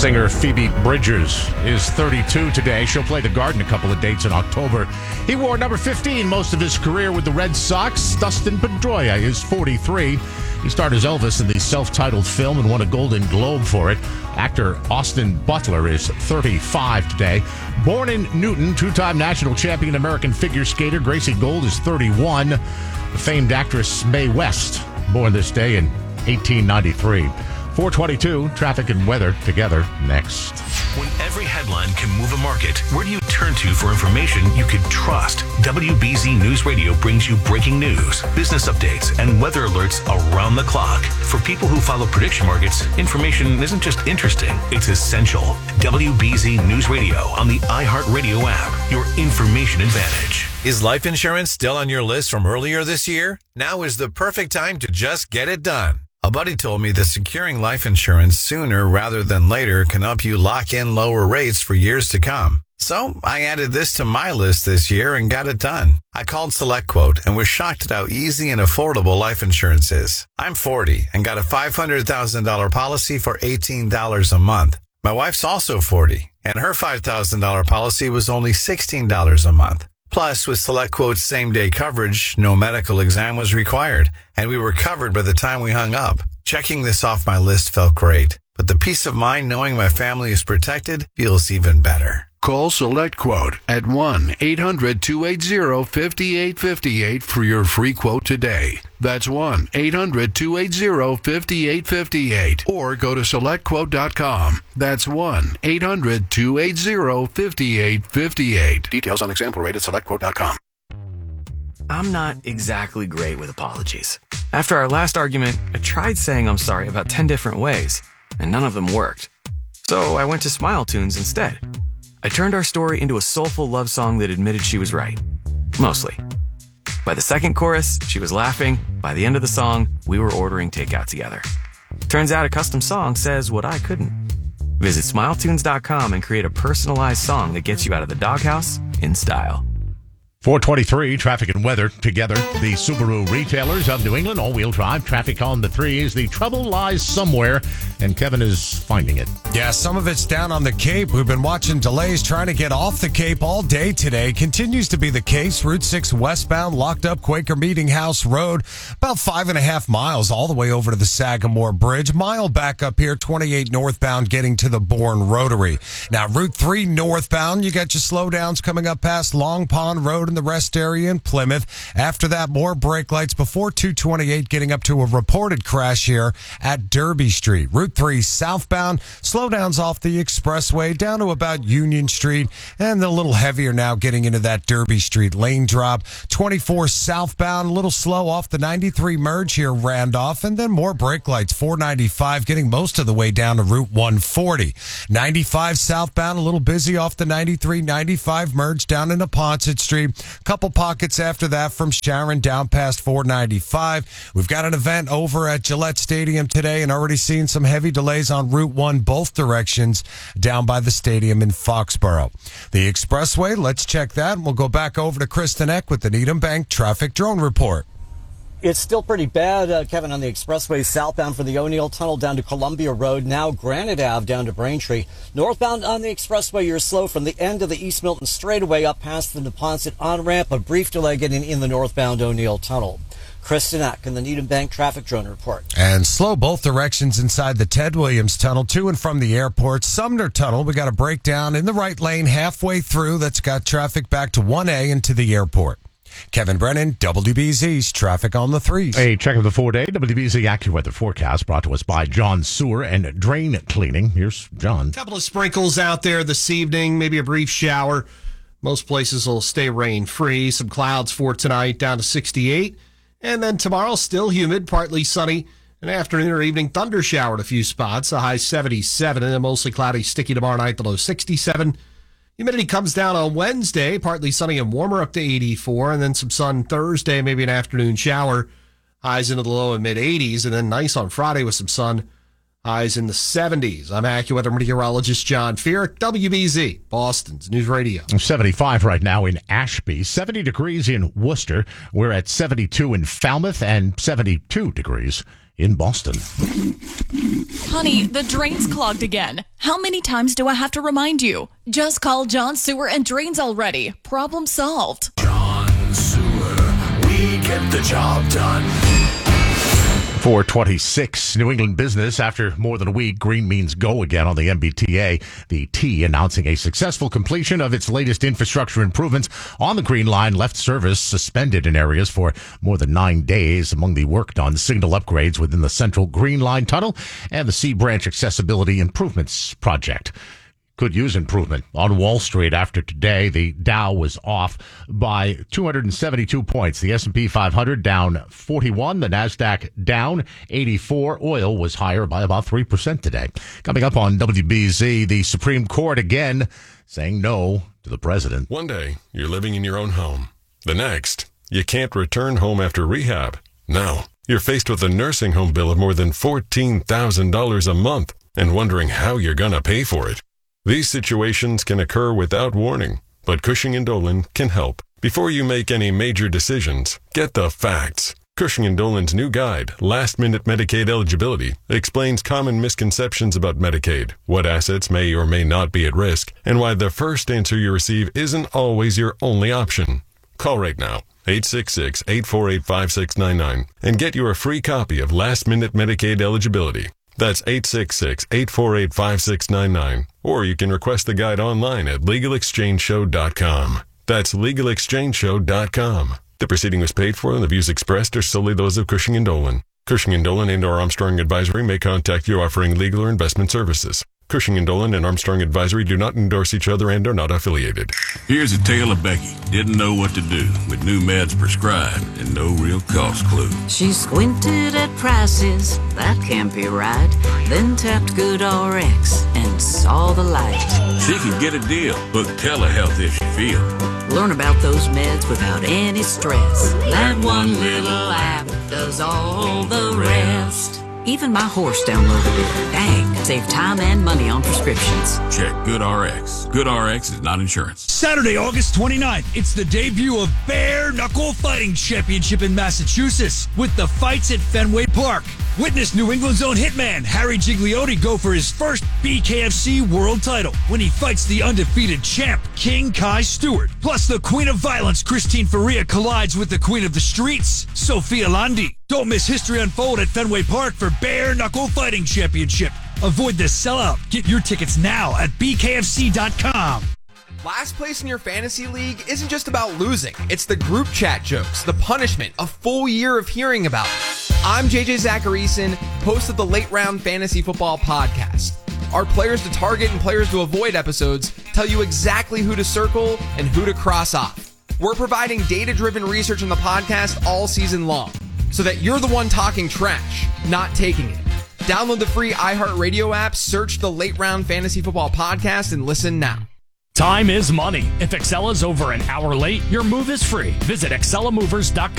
Singer Phoebe Bridgers is 32 today. She'll play the Garden a couple of dates in October. He wore number 15 most of his career with the Red Sox. Dustin Pedroia is 43. He starred as Elvis in the self-titled film and won a Golden Globe for it. Actor Austin Butler is 35 today. Born in Newton, two-time national champion American figure skater Gracie Gold is 31. The famed actress Mae West, born this day in 1893. 422, traffic and weather together next. When every headline can move a market, where do you turn to for information you can trust? WBZ News Radio brings you breaking news, business updates, and weather alerts around the clock. For people who follow prediction markets, information isn't just interesting, it's essential. WBZ News Radio on the iHeartRadio app, your information advantage. Is life insurance still on your list from earlier this year? Now is the perfect time to just get it done. A buddy told me that securing life insurance sooner rather than later can help you lock in lower rates for years to come. So I added this to my list this year and got it done. I called SelectQuote and was shocked at how easy and affordable life insurance is. I'm 40 and got a $500,000 policy for $18 a month. My wife's also 40 and her $5,000 policy was only $16 a month. Plus, with SelectQuote's same-day coverage, no medical exam was required, and we were covered by the time we hung up. Checking this off my list felt great, but the peace of mind knowing my family is protected feels even better. Call SelectQuote at 1-800-280-5858 for your free quote today. That's 1-800-280-5858. Or go to SelectQuote.com. That's 1-800-280-5858. Details on example rate at SelectQuote.com. I'm not exactly great with apologies. After our last argument, I tried saying I'm sorry about 10 different ways, and none of them worked. So I went to Smile Tunes instead. I turned our story into a soulful love song that admitted she was right. Mostly. By the second chorus, she was laughing. By the end of the song, we were ordering takeout together. Turns out a custom song says what I couldn't. Visit SmileTunes.com and create a personalized song that gets you out of the doghouse in style. 423, traffic and weather together. The Subaru retailers of New England, all-wheel drive, traffic on the threes. The trouble lies somewhere, and Kevin is finding it. Yeah, some of it's down on the Cape. We've been watching delays trying to get off the Cape all day today. Continues to be the case. Route 6 westbound, locked up Quaker Meeting House Road, about 5.5 miles all the way over to the Sagamore Bridge. Mile back up here, 28 northbound, getting to the Bourne Rotary. Now, Route 3 northbound, you got your slowdowns coming up past Long Pond Road in the rest area in Plymouth. After that, more brake lights before 228, getting up to a reported crash here at Derby Street. Route 3 southbound, slowdowns off the expressway down to about Union Street, and a little heavier now getting into that Derby Street lane drop. 24 southbound, a little slow off the 93 merge here, Randolph, and then more brake lights. 495 getting most of the way down to Route 140. 95 southbound, a little busy off the 93, 95 merge down into Ponset Street. Couple pockets after that from Sharon down past 495. We've got an event over at Gillette Stadium today and already seen some heavy delays on Route 1 both directions down by the stadium in Foxborough. The expressway, let's check that. We'll go back over to Kristen Eck with the Needham Bank Traffic Drone Report. It's still pretty bad, Kevin, on the expressway southbound from the O'Neill Tunnel down to Columbia Road, now Granite Ave down to Braintree. Northbound on the expressway, you're slow from the end of the East Milton straightaway up past the Neponset on-ramp. A brief delay getting in the northbound O'Neill Tunnel. Kristen Eck in the Needham Bank Traffic Drone Report. And slow both directions inside the Ted Williams Tunnel to and from the airport. Sumner Tunnel, we got a breakdown in the right lane halfway through. That's got traffic back to 1A and to the airport. Kevin Brennan, WBZ's Traffic on the Threes. A check of the 4-day WBZ AccuWeather forecast brought to us by John Sewer and Drain Cleaning. Here's John. A couple of sprinkles out there this evening, maybe a brief shower. Most places will stay rain-free. Some clouds for tonight, down to 68. And then tomorrow, still humid, partly sunny. An afternoon or evening thunder shower at a few spots, a high 77, and then mostly cloudy, sticky tomorrow night, the low 67. Humidity comes down on Wednesday, partly sunny and warmer up to 84, and then some sun Thursday, maybe an afternoon shower, highs into the low and mid-80s, and then nice on Friday with some sun, highs in the 70s. I'm AccuWeather meteorologist John Feerick, WBZ, Boston's News Radio. 75 right now in Ashby, 70 degrees in Worcester. We're at 72 in Falmouth and 72 degrees in Boston. Honey, the drain's clogged again. How many times do I have to remind you? Just call John Sewer and Drains already. Problem solved. John Sewer, we get the job done. 426 New England business. After more than a week, green means go again on the MBTA. The T announcing a successful completion of its latest infrastructure improvements on the Green Line. Left service suspended in areas for more than 9 days. Among the work done, signal upgrades within the Central Green Line tunnel and the C Branch Accessibility Improvements Project. Could use improvement on Wall Street after today. The Dow was off by 272 points. The S&P 500 down 41. The NASDAQ down 84. Oil was higher by about 3% today. Coming up on WBZ, the Supreme Court again saying no to the president. One day, you're living in your own home. The next, you can't return home after rehab. Now, you're faced with a nursing home bill of more than $14,000 a month and wondering how you're going to pay for it. These situations can occur without warning, but Cushing & Dolan can help. Before you make any major decisions, get the facts. Cushing & Dolan's new guide, Last Minute Medicaid Eligibility, explains common misconceptions about Medicaid, what assets may or may not be at risk, and why the first answer you receive isn't always your only option. Call right now, 866-848-5699, and get your free copy of Last Minute Medicaid Eligibility. That's 866-848-5699. Or you can request the guide online at LegalExchangeShow.com. That's LegalExchangeShow.com. The proceeding was paid for and the views expressed are solely those of Cushing & Dolan. Cushing & Dolan and/or Armstrong Advisory may contact you offering legal or investment services. Cushing & Dolan and Armstrong Advisory do not endorse each other and are not affiliated. Here's a tale of Becky. Didn't know what to do with new meds prescribed and no real cost clue. She squinted at prices, that can't be right. Then tapped GoodRx and saw the light. She can get a deal. Book telehealth if she feels. Learn about those meds without any stress. That one little app does all the rest. Even my horse downloaded it. Dang, save time and money on prescriptions. Check GoodRx. GoodRx is not insurance. Saturday, August 29th, it's the debut of Bare Knuckle Fighting Championship in Massachusetts with the fights at Fenway Park. Witness New England's own hitman, Harry Gigliotti, go for his first BKFC world title when he fights the undefeated champ, King Kai Stewart. Plus, the Queen of Violence, Christine Faria, collides with the Queen of the Streets, Sophia Landi. Don't miss history unfold at Fenway Park for Bare Knuckle Fighting Championship. Avoid the sellout. Get your tickets now at BKFC.com. Last place in your fantasy league isn't just about losing. It's the group chat jokes, the punishment, a full year of hearing about it. I'm JJ Zacharyson, host of the Late Round Fantasy Football Podcast. Our players to target and players to avoid episodes tell you exactly who to circle and who to cross off. We're providing data-driven research on the podcast all season long, so that you're the one talking trash, not taking it. Download the free iHeartRadio app, search the Late Round Fantasy Football Podcast, and listen now. Time is money. If Excel is over an hour late, your move is free. Visit ExcellaMovers.com.